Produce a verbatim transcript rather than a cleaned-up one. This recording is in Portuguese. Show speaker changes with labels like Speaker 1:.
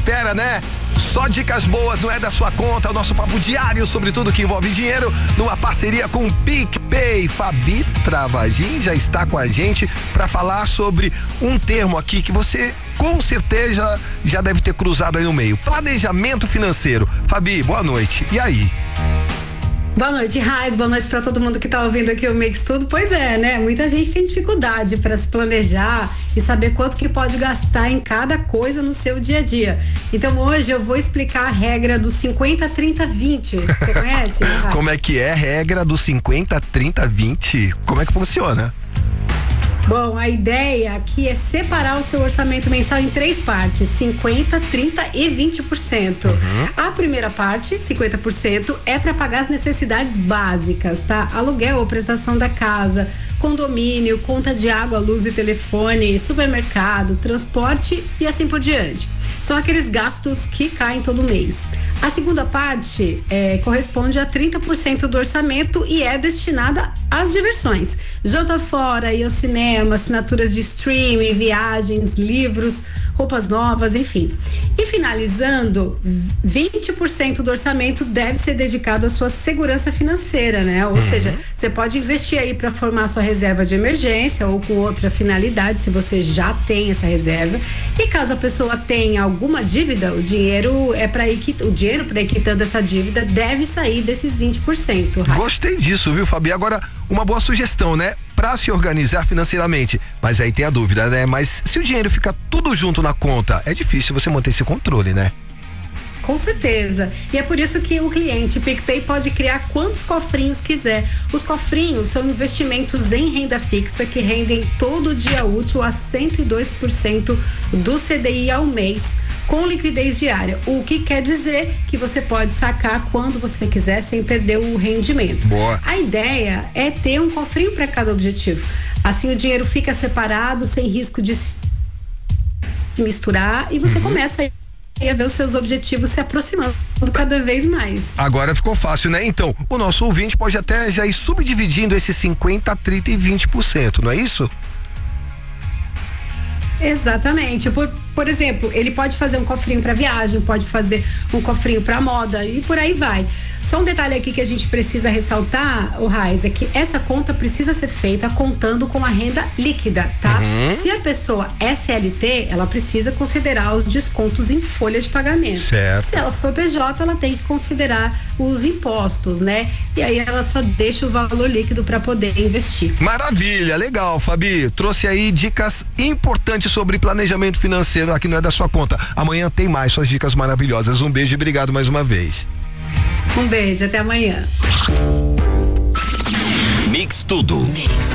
Speaker 1: espera, né? Só dicas boas, não é da sua conta, é o nosso papo diário sobre tudo que envolve dinheiro, numa parceria com o PicPay. Fabi Travagin já está com a gente para falar sobre um termo aqui que você com certeza já deve ter cruzado aí no meio: planejamento financeiro. Fabi, boa noite. E aí?
Speaker 2: Boa noite, Raiz. Boa noite para todo mundo que tá ouvindo aqui o Mix Tudo. Pois é, né? Muita gente tem dificuldade para se planejar e saber quanto que pode gastar em cada coisa no seu dia a dia. Então hoje eu vou explicar a regra do cinquenta, trinta, vinte. Você conhece?
Speaker 1: Como é que é a regra do cinquenta, trinta, vinte? Como é que funciona?
Speaker 2: Bom, a ideia aqui é separar o seu orçamento mensal em três partes: cinquenta, trinta e vinte por cento. Uhum. A primeira parte, cinquenta por cento, é para pagar as necessidades básicas, tá? Aluguel ou prestação da casa, condomínio, conta de água, luz e telefone, supermercado, transporte e assim por diante. São aqueles gastos que caem todo mês. A segunda parte é, corresponde a trinta por cento do orçamento e é destinada às diversões. Janta fora, ir ao cinema, assinaturas de streaming, viagens, livros, roupas novas, enfim. E finalizando, vinte por cento do orçamento deve ser dedicado à sua segurança financeira, né? Ou uhum. seja, você pode investir aí para formar sua reserva de emergência ou com outra finalidade, se você já tem essa reserva. E caso a pessoa tenha alguma dívida, o dinheiro é para ir o dinheiro para ir quitando essa dívida deve sair desses vinte por cento. Rafa.
Speaker 1: Gostei disso, viu, Fabi? Agora, uma boa sugestão, né? Para se organizar financeiramente. Mas aí tem a dúvida, né? Mas se o dinheiro fica tudo junto na conta, é difícil você manter esse controle, né?
Speaker 2: Com certeza. E é por isso que o cliente PicPay pode criar quantos cofrinhos quiser. Os cofrinhos são investimentos em renda fixa que rendem todo dia útil a cento e dois por cento do C D I ao mês, com liquidez diária. O que quer dizer que você pode sacar quando você quiser sem perder o rendimento.
Speaker 1: Boa.
Speaker 2: A ideia é ter um cofrinho para cada objetivo. Assim o dinheiro fica separado, sem risco de se misturar, e você uhum. começa a e a ver os seus objetivos se aproximando cada vez mais.
Speaker 1: Agora ficou fácil, né? Então, o nosso ouvinte pode até já ir subdividindo esses cinquenta, trinta e vinte por cento, não é isso?
Speaker 2: Exatamente. Por, por exemplo, ele pode fazer um cofrinho para viagem, pode fazer um cofrinho para moda e por aí vai. Só um detalhe aqui que a gente precisa ressaltar, o Raiz, é que essa conta precisa ser feita contando com a renda líquida, tá? Uhum. Se a pessoa é C L T, ela precisa considerar os descontos em folha de pagamento.
Speaker 1: Certo.
Speaker 2: Se ela for P J, ela tem que considerar os impostos, né? E aí ela só deixa o valor líquido para poder investir.
Speaker 1: Maravilha, legal, Fabi. Trouxe aí dicas importantes sobre planejamento financeiro. Aqui não é da sua conta. Amanhã tem mais suas dicas maravilhosas. Um beijo e obrigado mais uma vez.
Speaker 2: Um beijo, até amanhã.
Speaker 3: Mix Tudo. Mix.